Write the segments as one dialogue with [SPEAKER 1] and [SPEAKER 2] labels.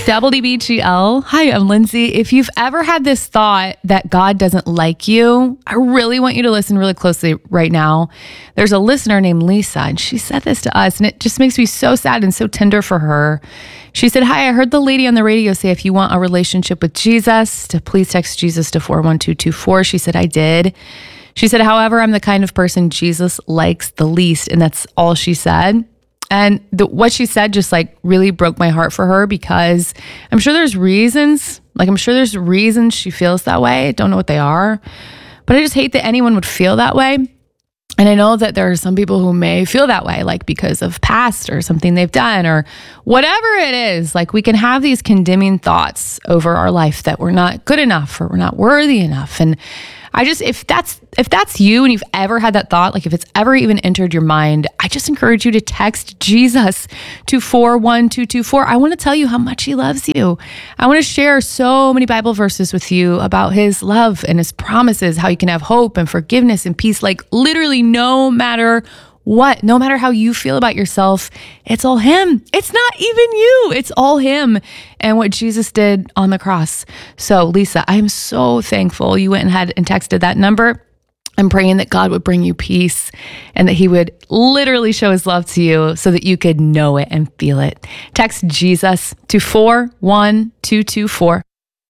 [SPEAKER 1] WBGL. Hi, I'm Lindsay. If you've ever had this thought that God doesn't like you, I really want you to listen really closely right now. There's a listener named Lisa, and she said this to us, and it just makes me so sad and so tender for her. She said, "Hi, I heard the lady on the radio say if you want a relationship with Jesus, to please text Jesus to 41224. She said, I did. She said, however, I'm the kind of person Jesus likes the least, and that's all she said. And what she said just like really broke my heart for her, because I'm sure there's reasons, she feels that way. I don't know what they are, but I just hate that anyone would feel that way. And I know that there are some people who may feel that way, like because of past or something they've done or whatever it is. Like we can have these condemning thoughts over our life that we're not good enough or we're not worthy enough. And I just, if that's you and you've ever had that thought, like if it's ever even entered your mind, I just encourage you to text Jesus to 41224. I want to tell you how much he loves you. I want to share so many Bible verses with you about his love and his promises, how you can have hope and forgiveness and peace, like literally no matter what, no matter how you feel about yourself, it's all him. It's not even you. It's all him and what Jesus did on the cross. So Lisa, I am so thankful you went ahead and texted that number. I'm praying that God would bring you peace and that he would literally show his love to you so that you could know it and feel it. Text Jesus to 41224.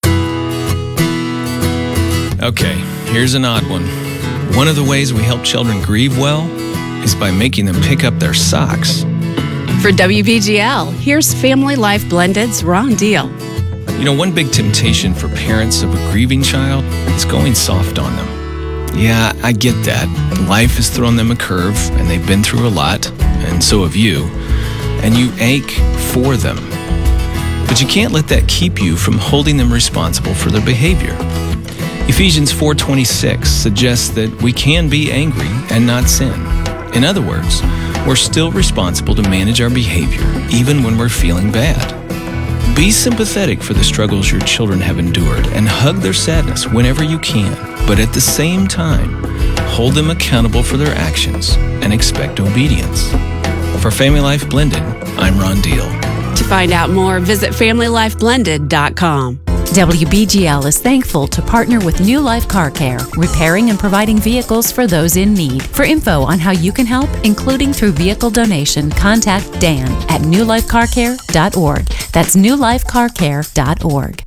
[SPEAKER 2] Okay, here's an odd one. One of the ways we help children grieve well is by making them pick up their socks.
[SPEAKER 3] For WBGL, here's Family Life Blended's Ron Deal.
[SPEAKER 2] You know, one big temptation for parents of a grieving child is going soft on them. Yeah, I get that. Life has thrown them a curve, and they've been through a lot, and so have you. And you ache for them. But you can't let that keep you from holding them responsible for their behavior. Ephesians 4:26 suggests that we can be angry and not sin. In other words, we're still responsible to manage our behavior, even when we're feeling bad. Be sympathetic for the struggles your children have endured and hug their sadness whenever you can, but at the same time, hold them accountable for their actions and expect obedience. For Family Life Blended, I'm Ron Deal.
[SPEAKER 3] To find out more, visit FamilyLifeBlended.com.
[SPEAKER 4] WBGL is thankful to partner with New Life Car Care, repairing and providing vehicles for those in need. For info on how you can help, including through vehicle donation, contact Dan at newlifecarcare.org. That's newlifecarcare.org.